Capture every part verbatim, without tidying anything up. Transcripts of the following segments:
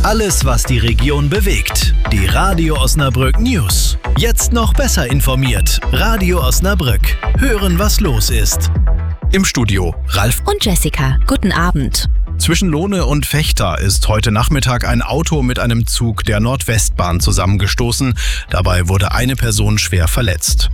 Alles, was die Region bewegt. Die Radio Osnabrück News. Jetzt noch besser informiert. Radio Osnabrück. Hören, was los ist. Im Studio Ralf und Jessica. Guten Abend. Zwischen Lohne und Vechta ist heute Nachmittag ein Auto mit einem Zug der Nordwestbahn zusammengestoßen. Dabei wurde eine Person schwer verletzt.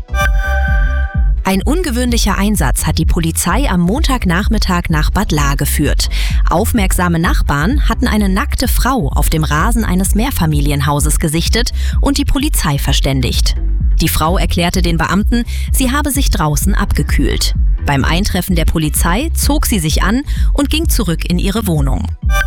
Ein ungewöhnlicher Einsatz hat die Polizei am Montagnachmittag nach Bad Lahr geführt. Aufmerksame Nachbarn hatten eine nackte Frau auf dem Rasen eines Mehrfamilienhauses gesichtet und die Polizei verständigt. Die Frau erklärte den Beamten, sie habe sich draußen abgekühlt. Beim Eintreffen der Polizei zog sie sich an und ging zurück in ihre Wohnung.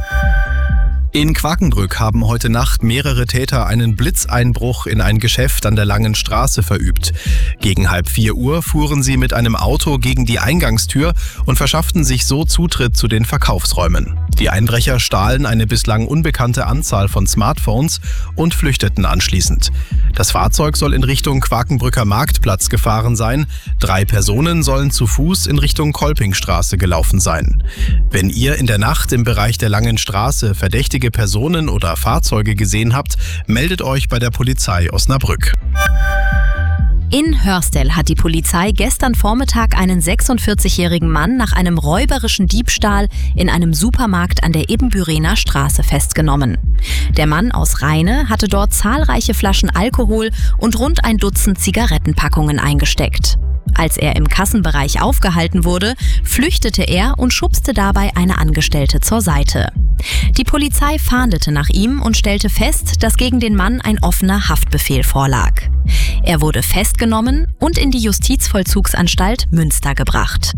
In Quakenbrück haben heute Nacht mehrere Täter einen Blitzeinbruch in ein Geschäft an der Langen Straße verübt. Gegen halb vier Uhr fuhren sie mit einem Auto gegen die Eingangstür und verschafften sich so Zutritt zu den Verkaufsräumen. Die Einbrecher stahlen eine bislang unbekannte Anzahl von Smartphones und flüchteten anschließend. Das Fahrzeug soll in Richtung Quakenbrücker Marktplatz gefahren sein. Drei Personen sollen zu Fuß in Richtung Kolpingstraße gelaufen sein. Wenn ihr in der Nacht im Bereich der Langen Straße verdächtige Personen oder Fahrzeuge gesehen habt, meldet euch bei der Polizei Osnabrück. In Hörstel hat die Polizei gestern Vormittag einen sechsundvierzigjährigen Mann nach einem räuberischen Diebstahl in einem Supermarkt an der Ebenbürener Straße festgenommen. Der Mann aus Rheine hatte dort zahlreiche Flaschen Alkohol und rund ein Dutzend Zigarettenpackungen eingesteckt. Als er im Kassenbereich aufgehalten wurde, flüchtete er und schubste dabei eine Angestellte zur Seite. Die Polizei fahndete nach ihm und stellte fest, dass gegen den Mann ein offener Haftbefehl vorlag. Er wurde festgenommen und in die Justizvollzugsanstalt Münster gebracht.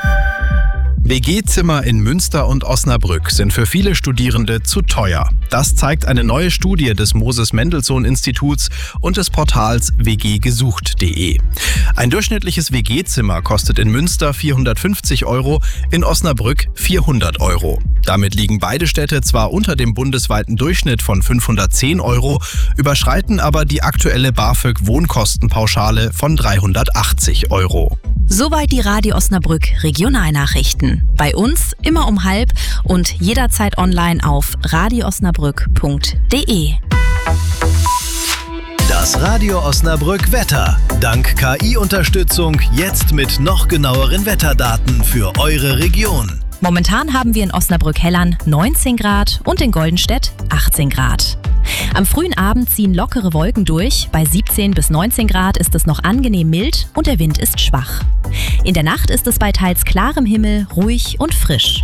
W G-Zimmer in Münster und Osnabrück sind für viele Studierende zu teuer. Das zeigt eine neue Studie des Moses-Mendelssohn-Instituts und des Portals w g gesucht punkt de. Ein durchschnittliches W G-Zimmer kostet in Münster vierhundertfünfzig Euro, in Osnabrück vierhundert Euro. Damit liegen beide Städte zwar unter dem bundesweiten Durchschnitt von fünfhundertzehn Euro, überschreiten aber die aktuelle BAföG-Wohnkostenpauschale von dreihundertachtzig Euro. Soweit die Radio Osnabrück Regionalnachrichten. Bei uns immer um halb und jederzeit online auf radio osnabrück punkt de. Das Radio Osnabrück Wetter. Dank K I-Unterstützung jetzt mit noch genaueren Wetterdaten für eure Region. Momentan haben wir in Osnabrück-Hellern neunzehn Grad und in Goldenstedt achtzehn Grad. Am frühen Abend ziehen lockere Wolken durch. Bei siebzehn bis neunzehn Grad ist es noch angenehm mild und der Wind ist schwach. In der Nacht ist es bei teils klarem Himmel ruhig und frisch.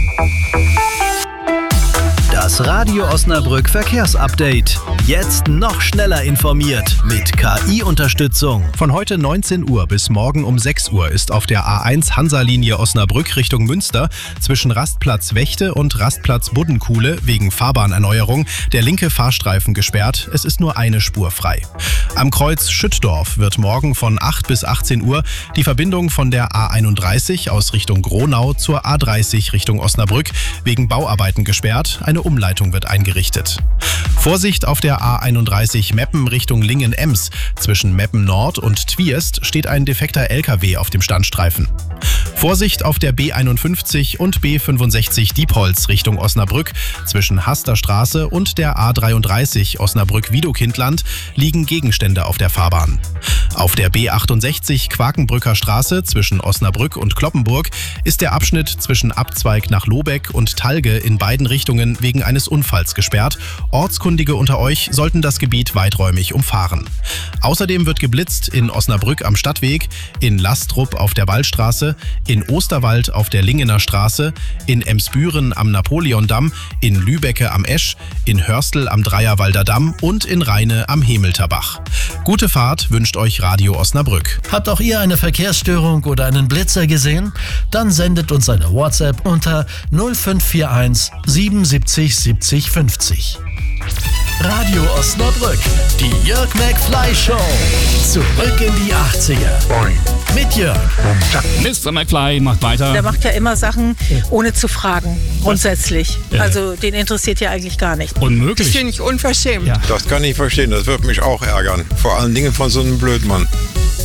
Das Radio Osnabrück Verkehrsupdate. Jetzt noch schneller informiert mit K I-Unterstützung. Von heute neunzehn Uhr bis morgen um sechs Uhr ist auf der A eins Hansa-Linie Osnabrück Richtung Münster zwischen Rastplatz Wechte und Rastplatz Buddenkuhle wegen Fahrbahnerneuerung der linke Fahrstreifen gesperrt. Es ist nur eine Spur frei. Am Kreuz Schüttdorf wird morgen von acht bis achtzehn Uhr die Verbindung von der A einunddreißig aus Richtung Gronau zur A dreißig Richtung Osnabrück wegen Bauarbeiten gesperrt. Eine Umleitung wird eingerichtet. Vorsicht auf der A einunddreißig Meppen Richtung Lingen-Ems. Zwischen Meppen Nord und Twiest steht ein defekter L K W auf dem Standstreifen. Vorsicht auf der B einundfünfzig und B fünfundsechzig Diepholz Richtung Osnabrück. Zwischen Hasterstraße und der A dreiunddreißig Osnabrück-Wiedokindland liegen Gegenstände auf der Fahrbahn. Auf der B achtundsechzig Quakenbrücker Straße zwischen Osnabrück und Cloppenburg ist der Abschnitt zwischen Abzweig nach Lobeck und Talge in beiden Richtungen wegen eines Unfalls gesperrt. Ortskundige unter euch sollten das Gebiet weiträumig umfahren. Außerdem wird geblitzt in Osnabrück am Stadtweg, in Lastrup auf der Waldstraße, in Osterwald auf der Lingener Straße, in Emsbüren am Napoleondamm, in Lübecke am Esch, in Hörstel am Dreierwalder Damm und in Rheine am Hemelterbach. Gute Fahrt wünscht euch Radio Osnabrück. Habt auch ihr eine Verkehrsstörung oder einen Blitzer gesehen? Dann sendet uns eine WhatsApp unter null fünf vier eins sieben sieben siebzig fünfzig. Radio Osnabrück, die Jörg McFly Show. Zurück in die achtziger. Mit Jörg. Mister McFly macht weiter. Der macht ja immer Sachen ohne zu fragen, grundsätzlich. Ja. Also den interessiert ja eigentlich gar nicht. Unmöglich. Das finde ich unverschämt. Ja. Das kann ich verstehen, das wird mich auch ärgern. Vor allen Dingen von so einem Blödmann.